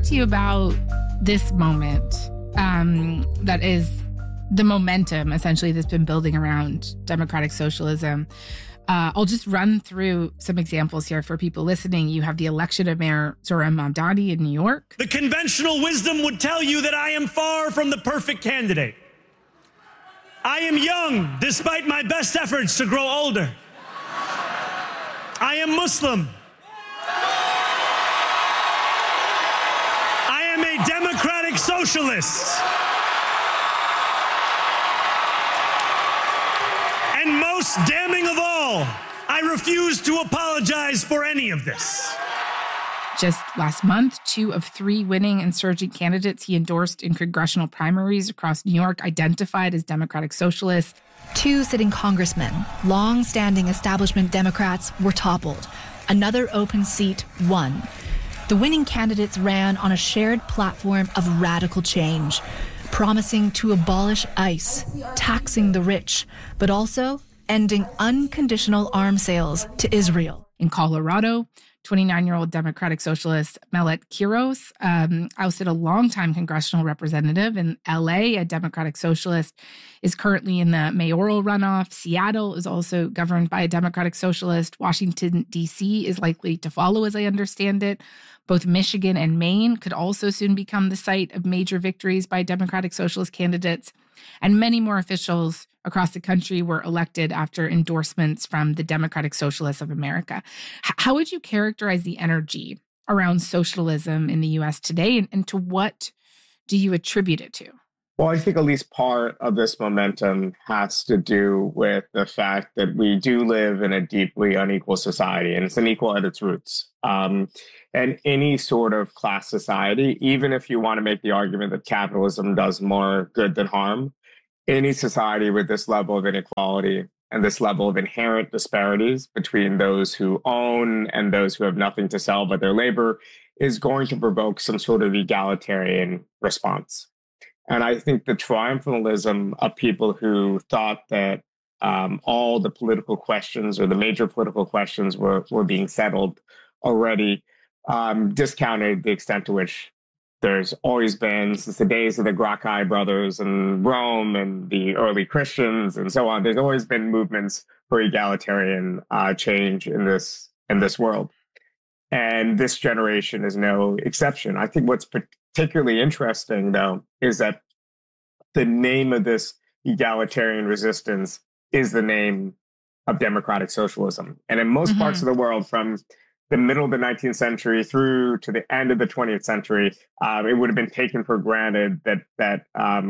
to you about this moment that is the momentum, essentially, that's been building around democratic socialism. I'll just run through some examples here for people listening. You have the election of Mayor Zohran Mamdani in New York. The conventional wisdom would tell you that I am far from the perfect candidate. I am young, despite my best efforts to grow older. I am Muslim. I am a democratic socialist. And most damning of all, I refuse to apologize for any of this. Just last month, 2 of 3 winning insurgent candidates he endorsed in congressional primaries across New York identified as Democratic Socialists. 2 sitting congressmen, long-standing establishment Democrats, were toppled. Another open seat won. The winning candidates ran on a shared platform of radical change, promising to abolish ICE, taxing the rich, but also ending unconditional arms sales to Israel. In Colorado, 29-year-old Democratic Socialist Melet Quiros ousted a longtime congressional representative. In L.A., a Democratic Socialist is currently in the mayoral runoff. Seattle is also governed by a Democratic Socialist. Washington, D.C. is likely to follow, as I understand it. Both Michigan and Maine could also soon become the site of major victories by Democratic Socialist candidates. And many more officials across the country were elected after endorsements from the Democratic Socialists of America. How would you characterize the energy around socialism in the U.S. today, and to what do you attribute it to? Well, I think at least part of this momentum has to do with the fact that we do live in a deeply unequal society, and it's unequal at its roots. And any sort of class society, even if you want to make the argument that capitalism does more good than harm, any society with this level of inequality and this level of inherent disparities between those who own and those who have nothing to sell but their labor is going to provoke some sort of egalitarian response. And I think the triumphalism of people who thought that all the political questions or the major political questions were being settled already discounted the extent to which there's always been, since the days of the Gracchi brothers and Rome and the early Christians and so on, there's always been movements for egalitarian change in this world. And this generation is no exception. I think what's particularly interesting, though, is that the name of this egalitarian resistance is the name of democratic socialism. And in most parts of the world, from the middle of the 19th century through to the end of the 20th century, it would have been taken for granted that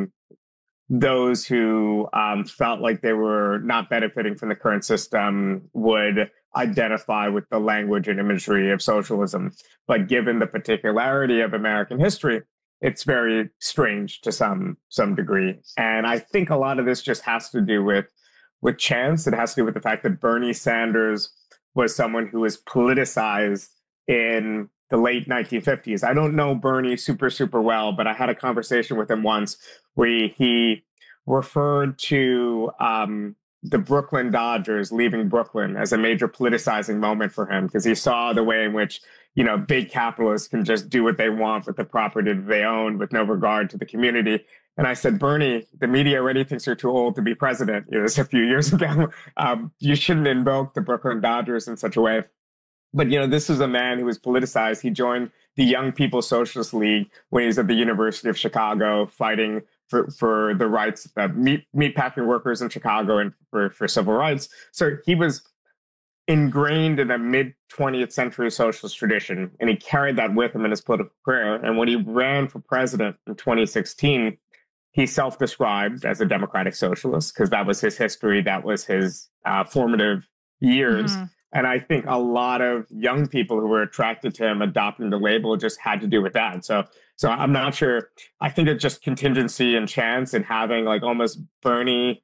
those who felt like they were not benefiting from the current system would identify with the language and imagery of socialism. But given the particularity of American history, it's very strange to some degree. And I think a lot of this just has to do with chance. It has to do with the fact that Bernie Sanders was someone who was politicized in the late 1950s. I don't know Bernie super well, but I had a conversation with him once where he referred to the Brooklyn Dodgers leaving Brooklyn as a major politicizing moment for him, because he saw the way in which, big capitalists can just do what they want with the property that they own with no regard to the community. And I said, Bernie, the media already thinks you're too old to be president. This a few years ago. You shouldn't invoke the Brooklyn Dodgers in such a way. But, this is a man who was politicized. He joined the Young People's Socialist League when he was at the University of Chicago, fighting for the rights of meatpacking workers in Chicago and for civil rights. So he was ingrained in a mid-20th century socialist tradition, and he carried that with him in his political career. And when he ran for president in 2016, he self-described as a democratic socialist because that was his history. That was his formative years. And I think a lot of young people who were attracted to him adopting the label just had to do with that. So I'm not sure. I think it's just contingency and chance and having like almost Bernie,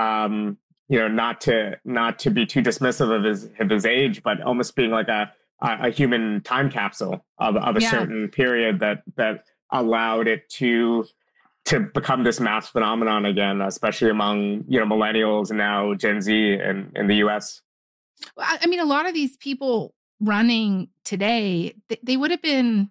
not to be too dismissive of his age, but almost being like a human time capsule of a certain period that allowed it to become this mass phenomenon again, especially among, millennials and now Gen Z in the US. I mean, a lot of these people running today, they would have been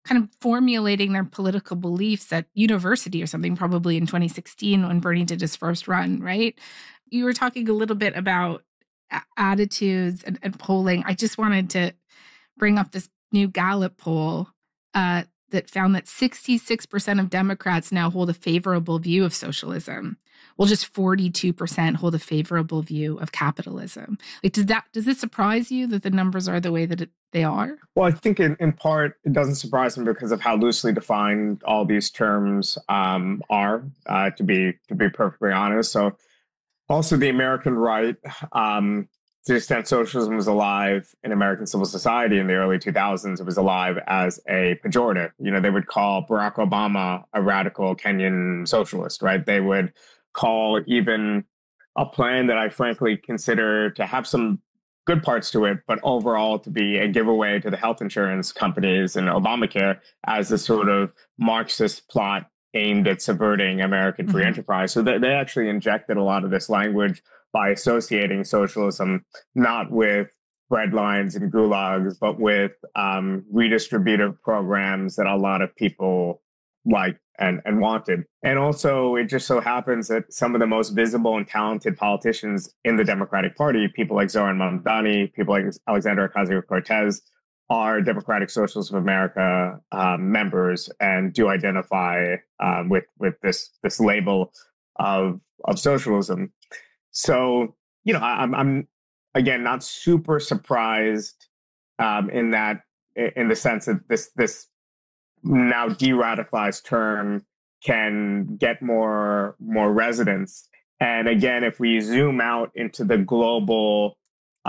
kind of formulating their political beliefs at university or something, probably in 2016 when Bernie did his first run, right? You were talking a little bit about attitudes and polling. I just wanted to bring up this new Gallup poll that found that 66% of Democrats now hold a favorable view of socialism. Well, just 42% hold a favorable view of capitalism. Like, does it surprise you that the numbers are the way that they are? Well, I think in part it doesn't surprise me because of how loosely defined all these terms are. To be perfectly honest, so also the American right. To the extent socialism was alive in American civil society in the early 2000s, it was alive as a pejorative. They would call Barack Obama a radical Kenyan socialist, right? They would call even a plan that I frankly consider to have some good parts to it, but overall to be a giveaway to the health insurance companies and Obamacare as a sort of Marxist plot aimed at subverting American free enterprise. So they actually injected a lot of this language by associating socialism not with breadlines and gulags, but with redistributive programs that a lot of people liked and wanted. And also, it just so happens that some of the most visible and talented politicians in the Democratic Party, people like Zoran Mamdani, people like Alexandria Ocasio-Cortez, are Democratic Socialists of America members and do identify with this label of socialism. So, I'm again not super surprised in the sense that this now de-radicalized term can get more resonance. And again, if we zoom out into the global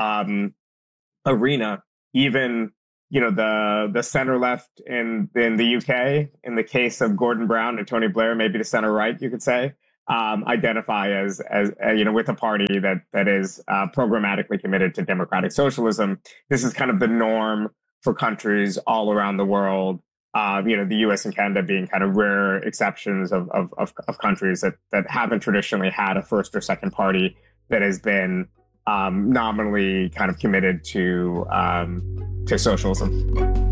arena, even the center left in the UK, in the case of Gordon Brown and Tony Blair, maybe the center right, you could say, identify as with a party that is programmatically committed to democratic socialism. This is kind of the norm for countries all around the world. The U.S. and Canada being kind of rare exceptions of countries that haven't traditionally had a first or second party that has been nominally kind of committed to socialism.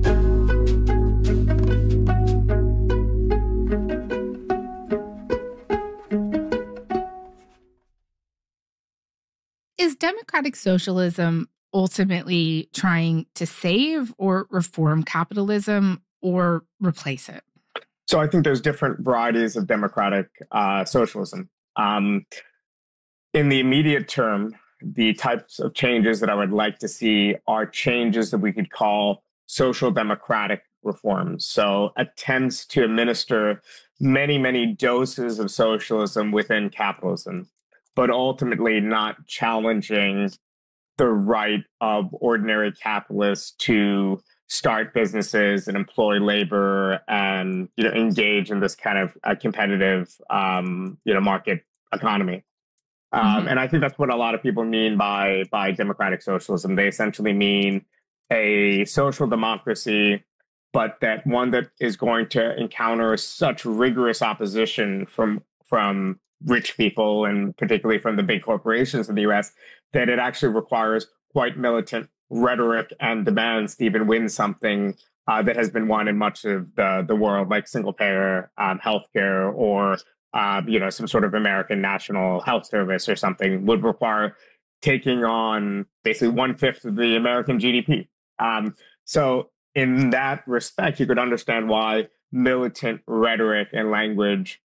Is democratic socialism ultimately trying to save or reform capitalism or replace it? So I think there's different varieties of democratic socialism. In the immediate term, the types of changes that I would like to see are changes that we could call social democratic reforms. So attempts to administer many, many doses of socialism within capitalism, but ultimately not challenging the right of ordinary capitalists to start businesses and employ labor and engage in this kind of competitive market economy. And I think that's what a lot of people mean by democratic socialism. They essentially mean a social democracy, but that one that is going to encounter such rigorous opposition from rich people, and particularly from the big corporations in the US, that it actually requires quite militant rhetoric and demands to even win something that has been won in much of the world, like single-payer healthcare or some sort of American national health service or something, would require taking on basically 1/5 of the American GDP. So in that respect, you could understand why militant rhetoric and language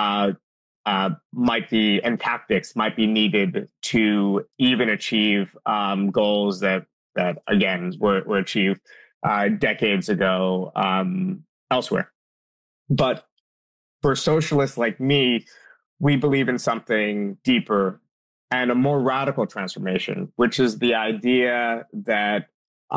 might be, and tactics might be needed to even achieve goals that again were achieved decades ago elsewhere. But for socialists like me, we believe in something deeper and a more radical transformation, which is the idea that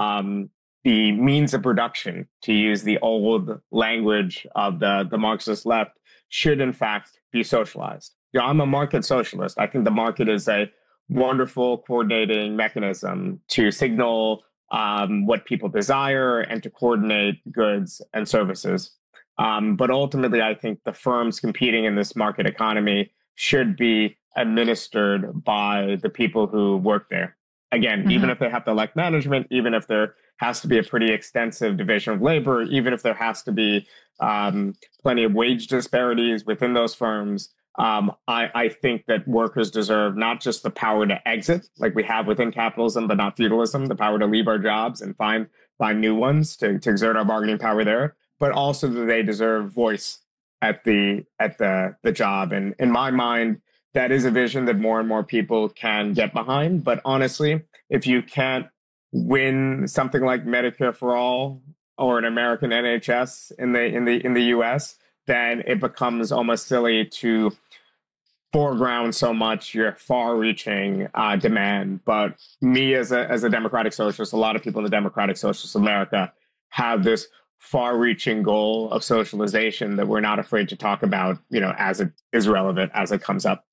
the means of production, to use the old language of the Marxist left, should in fact be socialized. I'm a market socialist. I think the market is a wonderful coordinating mechanism to signal what people desire and to coordinate goods and services. But ultimately, I think the firms competing in this market economy should be administered by the people who work there. Again, even if they have to elect management, even if there has to be a pretty extensive division of labor, even if there has to be plenty of wage disparities within those firms, I think that workers deserve not just the power to exit, like we have within capitalism, but not feudalism, the power to leave our jobs and find new ones to exert our bargaining power there, but also that they deserve voice at the job. And in my mind, that is a vision that more and more people can get behind. But honestly, if you can't win something like Medicare for all or an American NHS in the US, then it becomes almost silly to foreground so much your far-reaching demand. But me as a democratic socialist, a lot of people in the democratic socialist America have this far-reaching goal of socialization that we're not afraid to talk about, as it is relevant, as it comes up.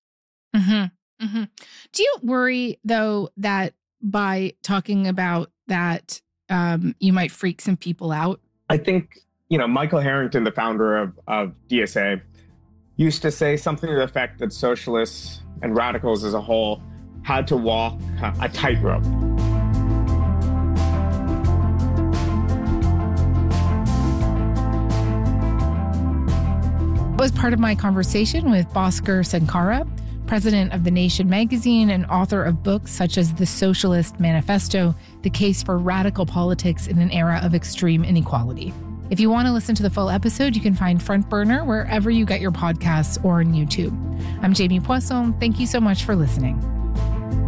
Do you worry, though, that by talking about that, you might freak some people out? I think, Michael Harrington, the founder of DSA, used to say something to the effect that socialists and radicals as a whole had to walk a tightrope. It was part of my conversation with Bhaskar Sankara, president of The Nation magazine and author of books such as The Socialist Manifesto, The Case for Radical Politics in an Era of Extreme Inequality. If you want to listen to the full episode, you can find Front Burner wherever you get your podcasts or on YouTube. I'm Jamie Poisson. Thank you so much for listening.